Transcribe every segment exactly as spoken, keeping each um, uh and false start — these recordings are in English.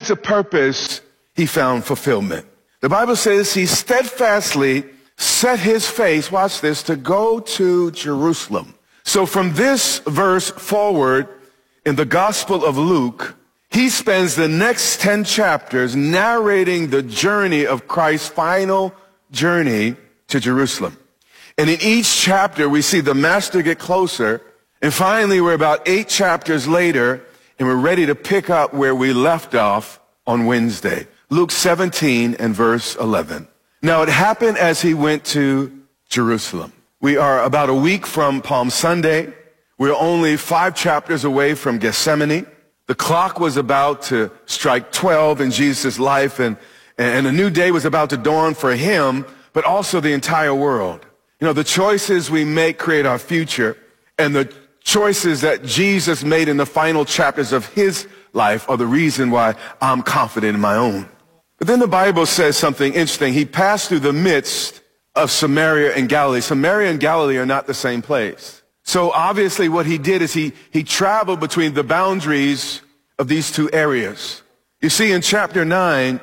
sense of purpose, he found fulfillment. The Bible says he steadfastly set his face, watch this, to go to Jerusalem. So from this verse forward in the Gospel of Luke, he spends the next ten chapters narrating the journey of Christ's final journey to Jerusalem. And in each chapter, we see the master get closer. And finally, we're about eight chapters later, and we're ready to pick up where we left off on Wednesday. Luke seventeen and verse eleven. Now it happened as he went to Jerusalem. We are about a week from Palm Sunday. We're only five chapters away from Gethsemane. The clock was about to strike twelve in Jesus' life, and, and a new day was about to dawn for him, but also the entire world. You know, the choices we make create our future, and the choices that Jesus made in the final chapters of his life are the reason why I'm confident in my own. But then the Bible says something interesting. He passed through the midst of Samaria and Galilee. Samaria and Galilee are not the same place. So obviously what he did is he, he traveled between the boundaries of these two areas. You see, in chapter nine,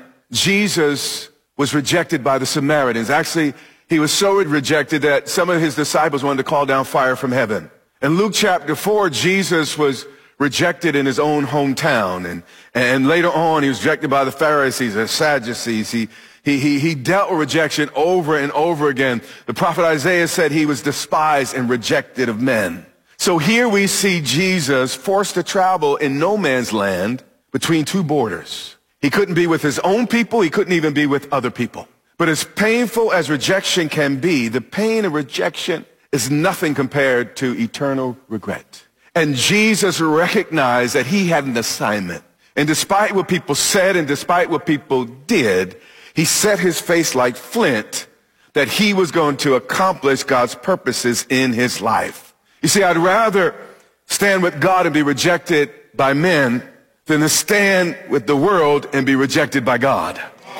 Jesus was rejected by the Samaritans. Actually, he was so rejected that some of his disciples wanted to call down fire from heaven. In Luke chapter four, Jesus was rejected in his own hometown. And, and later on, he was rejected by the Pharisees, the Sadducees. He, he, he, he dealt with rejection over and over again. The prophet Isaiah said he was despised and rejected of men. So here we see Jesus forced to travel in no man's land between two borders. He couldn't be with his own people. He couldn't even be with other people. But as painful as rejection can be, the pain of rejection is nothing compared to eternal regret. And Jesus recognized that he had an assignment. And despite what people said and despite what people did, he set his face like flint that he was going to accomplish God's purposes in his life. You see, I'd rather stand with God and be rejected by men than to stand with the world and be rejected by God.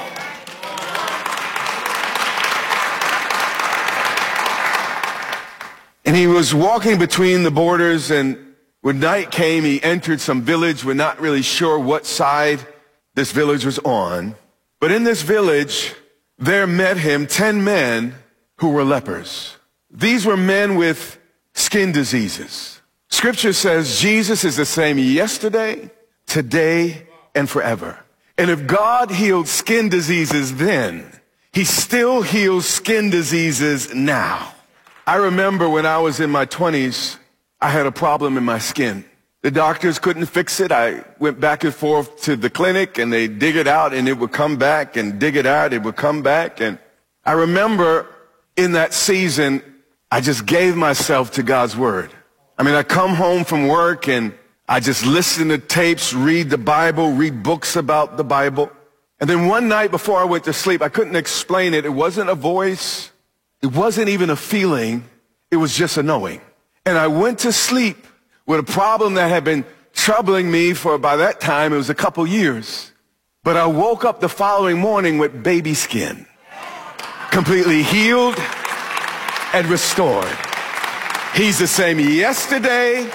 And he was walking between the borders, and when night came, he entered some village. We're not really sure what side this village was on. But in this village, there met him ten men who were lepers. These were men with skin diseases. Scripture says Jesus is the same yesterday, today, and forever. And if God healed skin diseases then, he still heals skin diseases now. I remember when I was in my twenties, I had a problem in my skin. The doctors couldn't fix it. I went back and forth to the clinic, and they dig it out, and it would come back, and dig it out, it would come back. And I remember in that season, I just gave myself to God's word. I mean, I come home from work, and I just listen to tapes, read the Bible, read books about the Bible. And then one night before I went to sleep, I couldn't explain it. It wasn't a voice. It wasn't even a feeling. It was just a knowing. And I went to sleep with a problem that had been troubling me for, by that time, it was a couple years. But I woke up the following morning with baby skin, completely healed and restored. He's the same yesterday,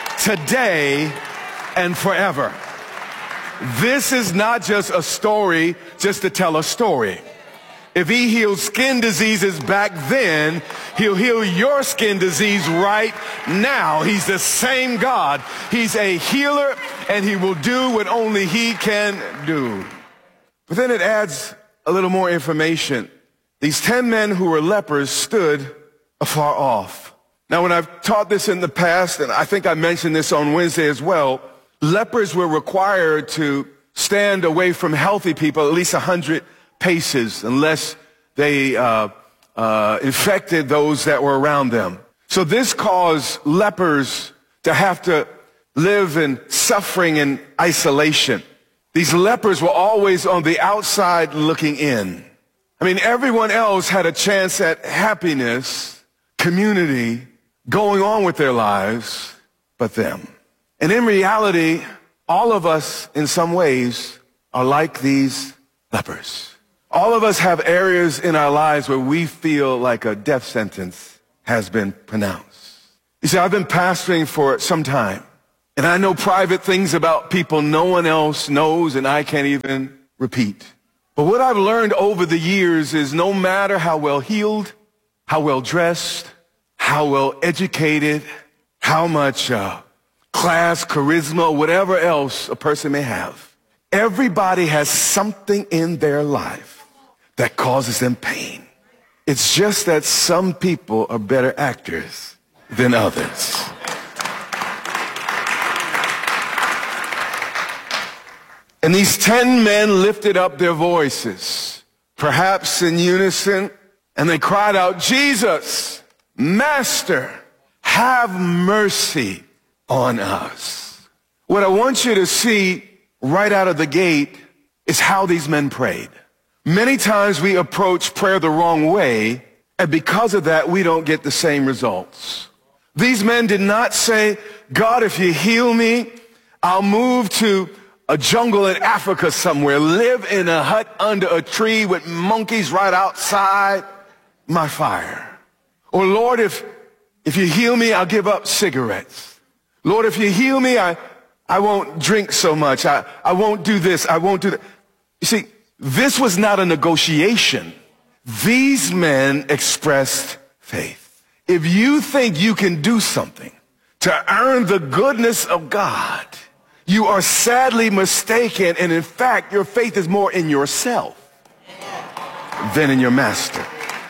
today, and forever. This is not just a story just to tell a story. If he healed skin diseases back then, he'll heal your skin disease right now. He's the same God. He's a healer, and he will do what only he can do. But then it adds a little more information. These ten men who were lepers stood afar off. Now, when I've taught this in the past, and I think I mentioned this on Wednesday as well, lepers were required to stand away from healthy people at least a hundred paces unless they uh, uh, infected those that were around them. So this caused lepers to have to live in suffering and isolation. These lepers were always on the outside looking in. I mean, everyone else had a chance at happiness, community, going on with their lives, but them. And in reality, all of us in some ways are like these lepers. All of us have areas in our lives where we feel like a death sentence has been pronounced. You see, I've been pastoring for some time, And I know private things about people no one else knows and I can't even repeat. But what I've learned over the years is no matter how well heeled, how well dressed, how well educated, how much uh, class, charisma, whatever else a person may have, everybody has something in their life that causes them pain. It's just that some people are better actors than others. And these ten men lifted up their voices, perhaps in unison, and they cried out, Jesus, Master, have mercy on us. What I want you to see right out of the gate is how these men prayed. Many times we approach prayer the wrong way, and because of that, we don't get the same results. These men did not say, God, if you heal me, I'll move to a jungle in Africa somewhere, live in a hut under a tree with monkeys right outside my fire. Or Lord, if, if you heal me, I'll give up cigarettes. Lord, if you heal me, I, I won't drink so much. I, I won't do this. I won't do that. You see, this was not a negotiation. These men expressed faith. If you think you can do something to earn the goodness of God, you are sadly mistaken, and in fact, your faith is more in yourself than in your master.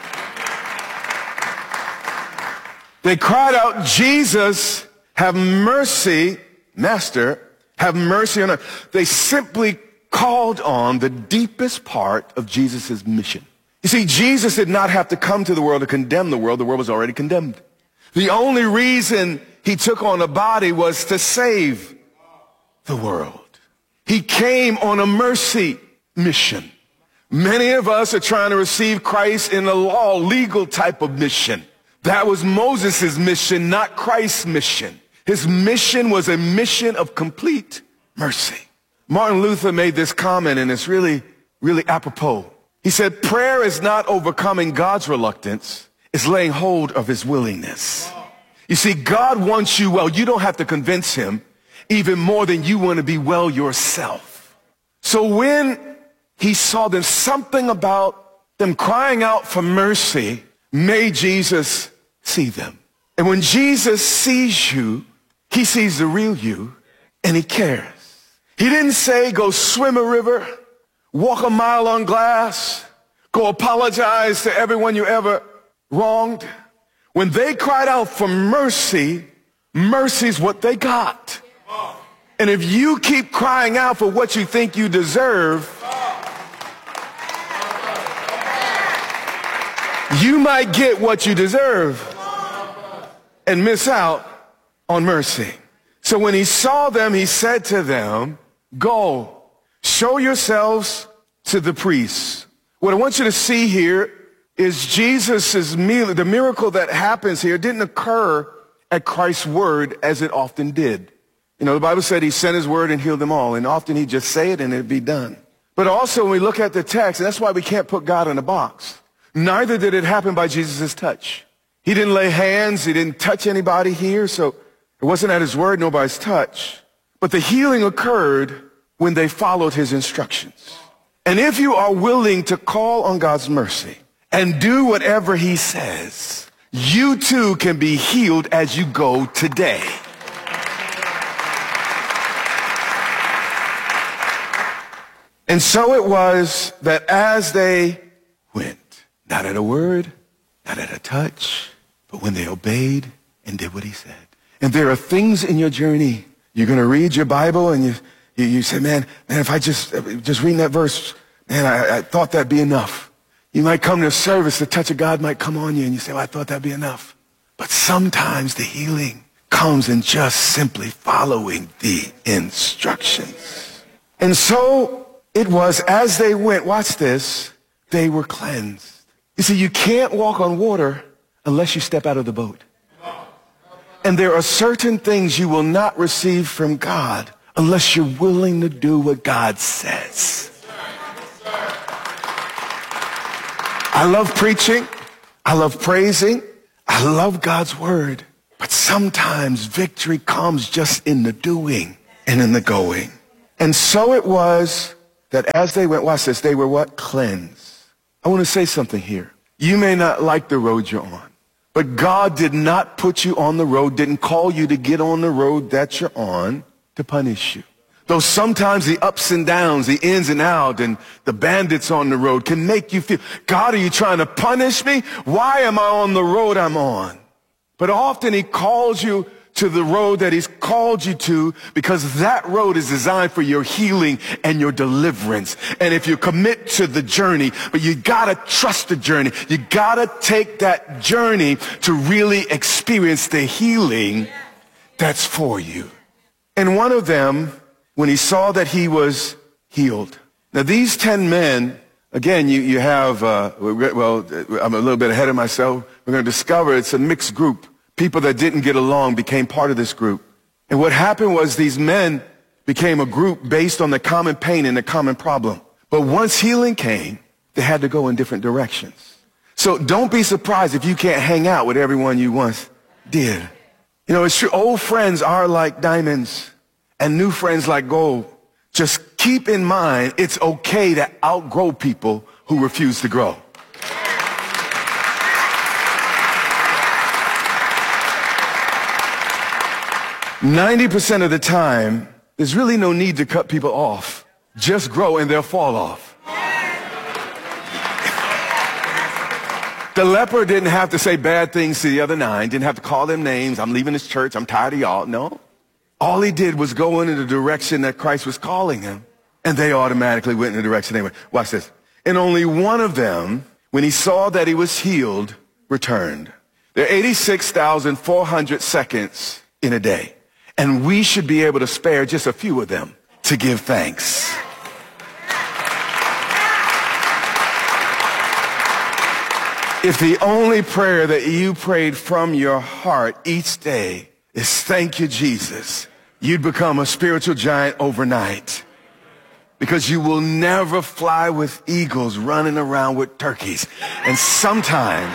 They cried out, Jesus, have mercy, Master, have mercy on us. They simply called on the deepest part of Jesus' mission. You see, Jesus did not have to come to the world to condemn the world. The world was already condemned. The only reason he took on a body was to save the world. He came on a mercy mission. Many of us are trying to receive Christ in a law, legal type of mission. That was Moses' mission, not Christ's mission. His mission was a mission of complete mercy. Martin Luther made this comment, and it's really, really apropos. He said, prayer is not overcoming God's reluctance, it's laying hold of his willingness. You see, God wants you well. You don't have to convince him even more than you want to be well yourself. So when he saw them, something about them crying out for mercy made Jesus see them. And when Jesus sees you, he sees the real you, and he cares. He didn't say, go swim a river, walk a mile on glass, go apologize to everyone you ever wronged. When they cried out for mercy, mercy's what they got. And if you keep crying out for what you think you deserve, you might get what you deserve and miss out on mercy. So when he saw them, he said to them, go, show yourselves to the priests. What I want you to see here is Jesus' miracle. The miracle that happens here didn't occur at Christ's word as it often did. You know, the Bible said he sent his word and healed them all, and often he'd just say it and it'd be done. But also when we look at the text, and that's why we can't put God in a box, neither did it happen by Jesus' touch. He didn't lay hands, he didn't touch anybody here, so it wasn't at his word nor by his touch. But the healing occurred when they followed his instructions. And if you are willing to call on God's mercy and do whatever he says, you too can be healed as you go today. And so it was that as they went, not at a word, not at a touch, but when they obeyed and did what he said. And there are things in your journey, you're going to read your Bible and you, you, you say, man, man, if I just, just read that verse, man, I, I thought that'd be enough. You might come to a service, the touch of God might come on you and you say, well, I thought that'd be enough. But sometimes the healing comes in just simply following the instructions. And so it was as they went, watch this, they were cleansed. You see, you can't walk on water unless you step out of the boat. And there are certain things you will not receive from God unless you're willing to do what God says. I love preaching. I love praising. I love God's word. But sometimes victory comes just in the doing and in the going. And so it was that as they went, watch this, they were what? Cleansed. I want to say something here. You may not like the road you're on, but God did not put you on the road, didn't call you to get on the road that you're on to punish you. Though sometimes the ups and downs, the ins and outs, and the bandits on the road can make you feel, God, are you trying to punish me? Why am I on the road I'm on? But often he calls you to the road that he's called you to because that road is designed for your healing and your deliverance. And if you commit to the journey, but you gotta trust the journey. You gotta take that journey to really experience the healing that's for you. And one of them, when he saw that he was healed. Now these ten men, again, you, you have, uh, well, I'm a little bit ahead of myself. We're going to discover it's a mixed group. People that didn't get along became part of this group. And what happened was these men became a group based on the common pain and the common problem. But once healing came, they had to go in different directions. So don't be surprised if you can't hang out with everyone you once did. You know, it's true. Old friends are like diamonds and new friends like gold. Just keep in mind, it's okay to outgrow people who refuse to grow. ninety percent of the time, there's really no need to cut people off. Just grow and they'll fall off. The leper didn't have to say bad things to the other nine, didn't have to call them names. I'm leaving this church. I'm tired of y'all. No. All he did was go in the direction that Christ was calling him, and they automatically went in the direction they went. Watch this. And only one of them, when he saw that he was healed, returned. There are eighty-six thousand four hundred seconds in a day. And we should be able to spare just a few of them to give thanks. If the only prayer that you prayed from your heart each day is thank you, Jesus, you'd become a spiritual giant overnight. Because you will never fly with eagles running around with turkeys. And sometimes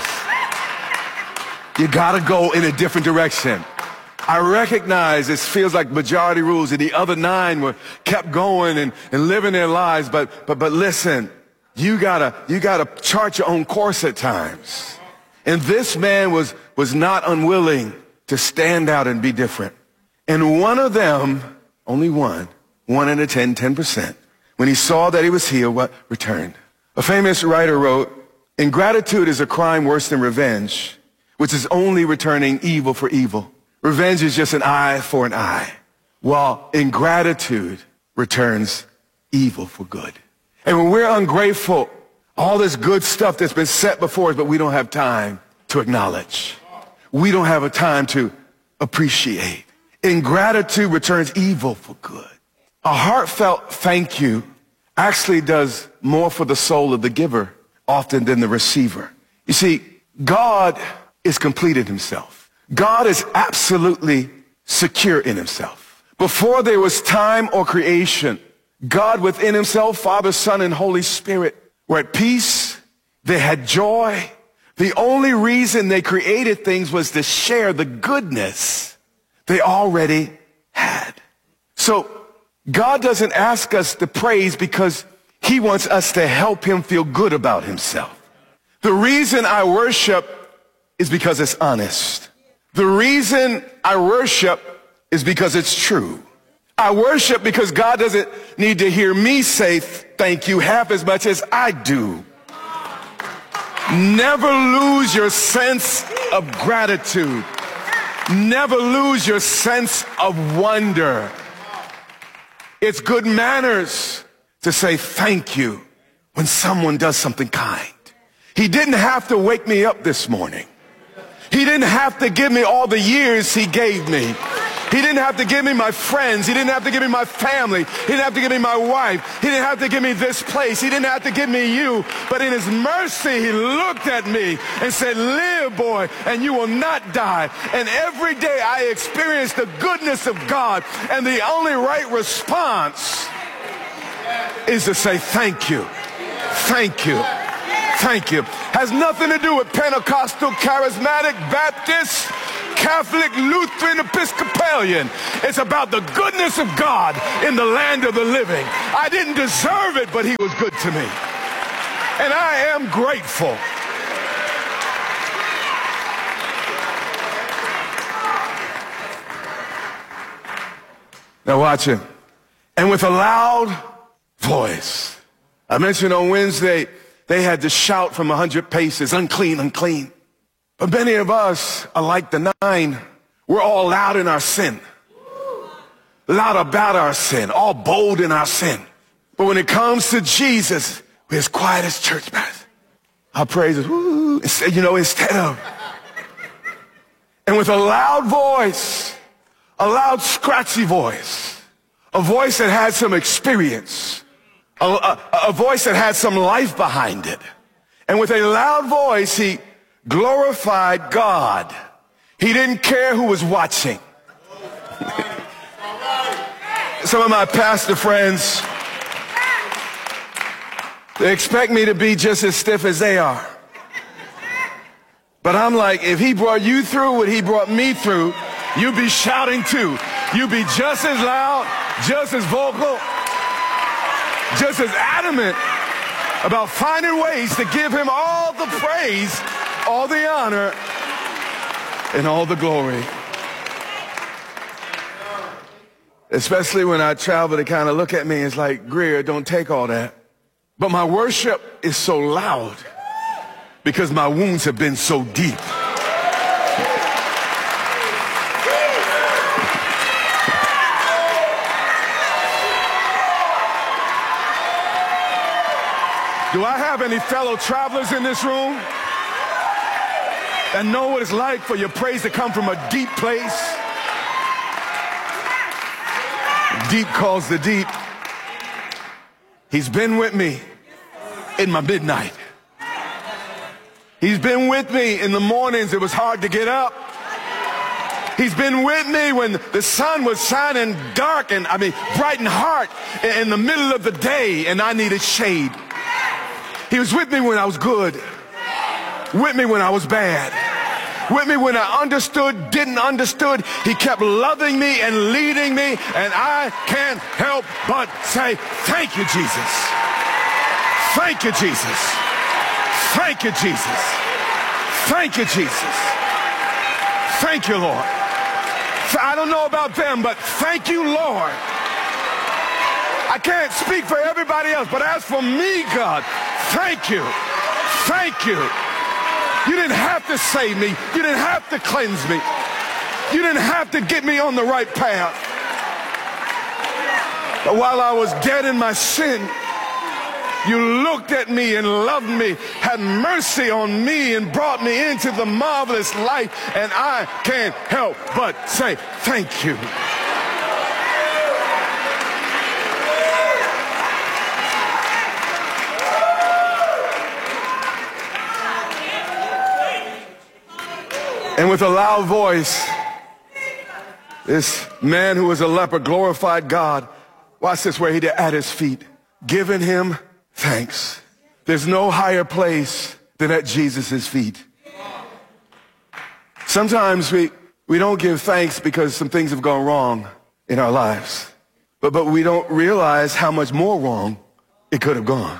you gotta go in a different direction. I recognize this feels like majority rules and the other nine were kept going and, and living their lives. But, but, but listen, you gotta, you gotta chart your own course at times. And this man was, was not unwilling to stand out and be different. And one of them, only one, one in a ten, ten percent, when he saw that he was healed, what? Returned. A famous writer wrote, ingratitude is a crime worse than revenge, which is only returning evil for evil. Revenge is just an eye for an eye, while ingratitude returns evil for good. And when we're ungrateful, all this good stuff that's been set before us, but we don't have time to acknowledge. We don't have a time to appreciate. Ingratitude returns evil for good. A heartfelt thank you actually does more for the soul of the giver often than the receiver. You see, God is complete in himself. God is absolutely secure in himself. Before there was time or creation, God within himself, Father, Son, and Holy Spirit were at peace. They had joy. The only reason they created things was to share the goodness they already had. So God doesn't ask us to praise because he wants us to help him feel good about himself. The reason I worship is because it's honest. The reason I worship is because it's true. I worship because God doesn't need to hear me say thank you half as much as I do. Never lose your sense of gratitude. Never lose your sense of wonder. It's good manners to say thank you when someone does something kind. He didn't have to wake me up this morning. He didn't have to give me all the years he gave me. He didn't have to give me my friends. He didn't have to give me my family. He didn't have to give me my wife. He didn't have to give me this place. He didn't have to give me you. But in his mercy, he looked at me and said, live, boy, and you will not die. And every day I experience the goodness of God. And the only right response is to say thank you. Thank you. Thank you. Has nothing to do with Pentecostal, charismatic, Baptist, Catholic, Lutheran, Episcopalian. It's about the goodness of God in the land of the living. I didn't deserve it, but he was good to me. And I am grateful. Now watch him. And with a loud voice. I mentioned on Wednesday, they had to shout from a hundred paces, unclean, unclean. But many of us are like the nine. We're all loud in our sin. Loud about our sin, all bold in our sin. But when it comes to Jesus, we're as quiet as church mouse. Our praise is, woo, you know, instead of. And with a loud voice, a loud scratchy voice, a voice that had some experience, a, a, a voice that had some life behind it. And with a loud voice, he glorified God. He didn't care who was watching. Some of my pastor friends, they expect me to be just as stiff as they are. But I'm like, if he brought you through what he brought me through, you'd be shouting too. You'd be just as loud, just as vocal, just as adamant about finding ways to give him all the praise, all the honor, and all the glory. Especially when I travel, they kind of look at me and it's like, Greer, don't take all that. But my worship is so loud because my wounds have been so deep. Do I have any fellow travelers in this room that know what it's like for your praise to come from a deep place? Deep calls the deep. He's been with me in my midnight. He's been with me in the mornings it was hard to get up. He's been with me when the sun was shining dark and, I mean, bright and hard in the middle of the day and I needed shade. He was with me when I was good, with me when I was bad, with me when I understood, didn't understood. He kept loving me and leading me, and I can't help but say, thank you, Jesus. Thank you, Jesus. Thank you, Jesus. Thank you, Jesus. Thank you, Lord. I don't know about them, but thank you, Lord. I can't speak for everybody else, but as for me, God, thank you. Thank you. You didn't have to save me. You didn't have to cleanse me. You didn't have to get me on the right path. But while I was dead in my sin, you looked at me and loved me, had mercy on me and brought me into the marvelous light, and I can't help but say thank you. And with a loud voice, this man who was a leper glorified God. Watch this, where he did at his feet, giving him thanks. There's no higher place than at Jesus' feet. Sometimes we, we don't give thanks because some things have gone wrong in our lives. But, but we don't realize how much more wrong it could have gone.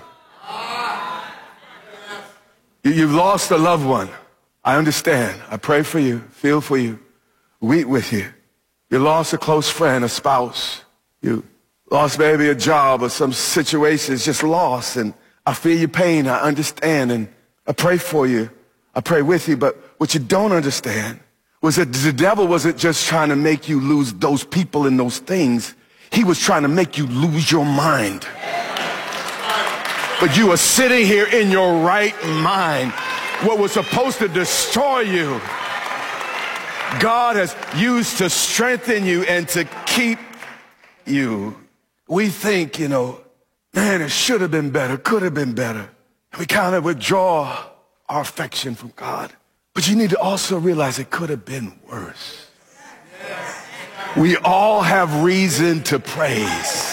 You, you've lost a loved one. I understand. I pray for you, feel for you, weep with you. You lost a close friend, a spouse. You lost maybe a job or some situation is just lost. And I feel your pain. I understand. And I pray for you. I pray with you. But what you don't understand was that the devil wasn't just trying to make you lose those people and those things. He was trying to make you lose your mind. But you are sitting here in your right mind. What was supposed to destroy you, God has used to strengthen you and to keep you. We think, you know, man, it should have been better, could have been better. We kind of withdraw our affection from God. But you need to also realize it could have been worse. We all have reason to praise.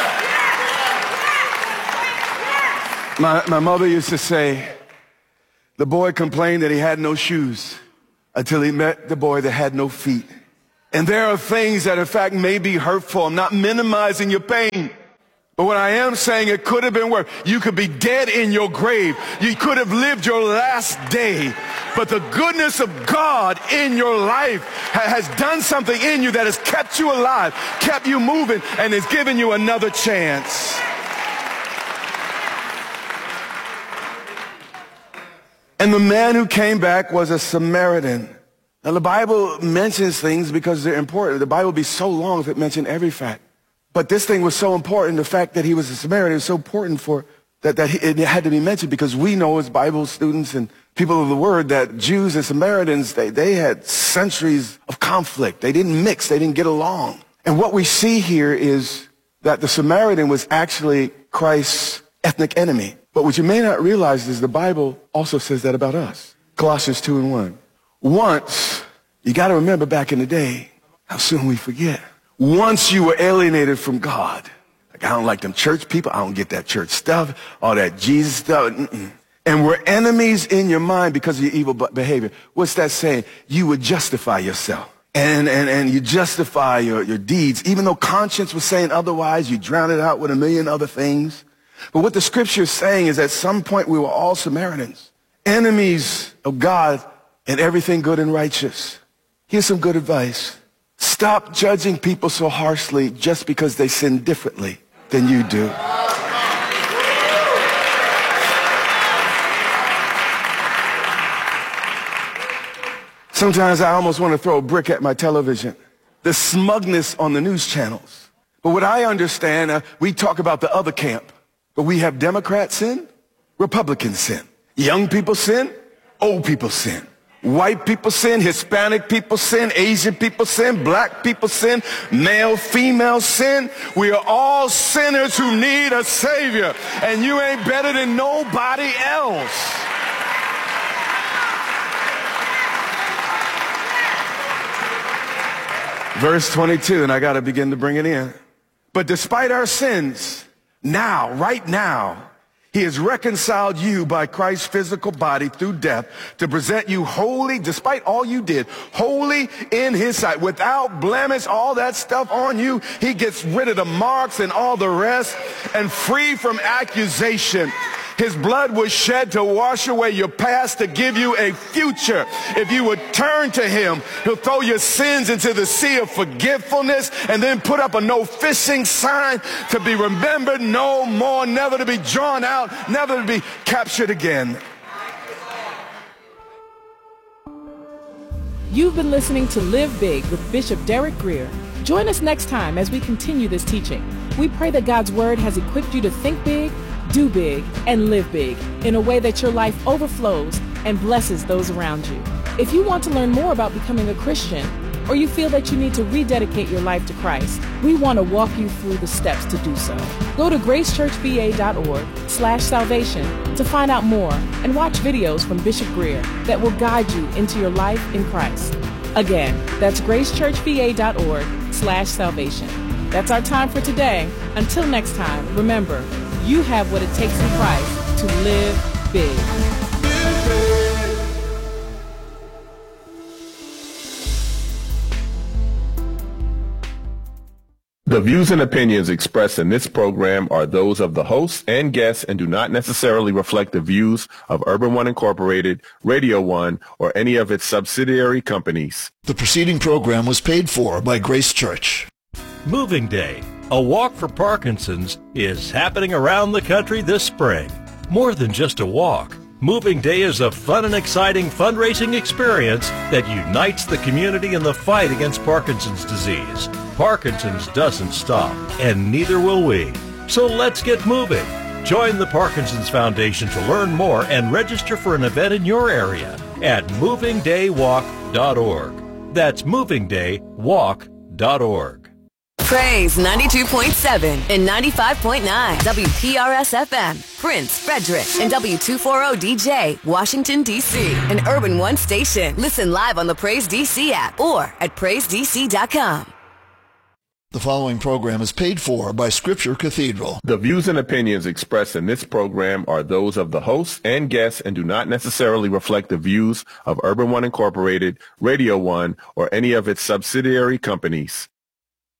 My, my mother used to say, The boy complained that he had no shoes until he met the boy that had no feet. And there are things that in fact may be hurtful. I'm not minimizing your pain. But what I am saying, it could have been worse. You could be dead in your grave. You could have lived your last day. But the goodness of God in your life ha- has done something in you that has kept you alive, kept you moving, and has given you another chance. And the man who came back was a Samaritan. Now the Bible mentions things because they're important. The Bible would be so long if it mentioned every fact. But this thing was so important, the fact that he was a Samaritan was so important for that, that it had to be mentioned, because we know as Bible students and people of the Word that Jews and Samaritans, they, they had centuries of conflict. They didn't mix. They didn't get along. And what we see here is that the Samaritan was actually Christ's ethnic enemy. But what you may not realize is the Bible also says that about us. Colossians two and one. Once, you got to remember back in the day, how soon we forget. Once you were alienated from God. Like, I don't like them church people. I don't get that church stuff, all that Jesus stuff. Mm-mm. And we're enemies in your mind because of your evil behavior. What's that saying? You would justify yourself. And, and, and you justify your, your deeds. Even though conscience was saying otherwise, you drown it out with a million other things. But what the scripture is saying is at some point we were all Samaritans. Enemies of God and everything good and righteous. Here's some good advice. Stop judging people so harshly just because they sin differently than you do. Sometimes I almost want to throw a brick at my television. The smugness on the news channels. But what I understand, uh, we talk about the other camp. But we have Democrats sin, Republicans sin. Young people sin, old people sin. White people sin, Hispanic people sin, Asian people sin, black people sin, male, female sin. We are all sinners who need a Savior. And you ain't better than nobody else. Verse twenty-two, and I got to begin to bring it in. But despite our sins, now, right now, he has reconciled you by Christ's physical body through death to present you holy, despite all you did, holy in his sight, without blemish, all that stuff on you. He gets rid of the marks and all the rest, and free from accusation. His blood was shed to wash away your past, to give you a future. If you would turn to him, he'll throw your sins into the sea of forgetfulness and then put up a no fishing sign to be remembered no more, never to be drawn out, never to be captured again. You've been listening to Live Big with Bishop Derek Grier. Join us next time as we continue this teaching. We pray that God's Word has equipped you to think big, do big, and live big in a way that your life overflows and blesses those around you. If you want to learn more about becoming a Christian, or you feel that you need to rededicate your life to Christ, we want to walk you through the steps to do so. Go to gracechurchva.org slash salvation to find out more and watch videos from Bishop Grier that will guide you into your life in Christ. Again, that's gracechurchva.org slash salvation. That's our time for today. Until next time, remember, you have what it takes in Christ to live big. The views and opinions expressed in this program are those of the hosts and guests and do not necessarily reflect the views of Urban One Incorporated, Radio One, or any of its subsidiary companies. The preceding program was paid for by Grace Church. Moving Day, a walk for Parkinson's, is happening around the country this spring. More than just a walk, Moving Day is a fun and exciting fundraising experience that unites the community in the fight against Parkinson's disease. Parkinson's doesn't stop, and neither will we. So let's get moving. Join the Parkinson's Foundation to learn more and register for an event in your area at moving day walk dot org. That's moving day walk dot org. Praise ninety-two point seven and ninety-five point nine W P R S F M, Prince, Frederick, and W two forty D J, Washington, D C, an Urban One station. Listen live on the Praise D C app or at praise d c dot com. The following program is paid for by Scripture Cathedral. The views and opinions expressed in this program are those of the hosts and guests and do not necessarily reflect the views of Urban One Incorporated, Radio One, or any of its subsidiary companies.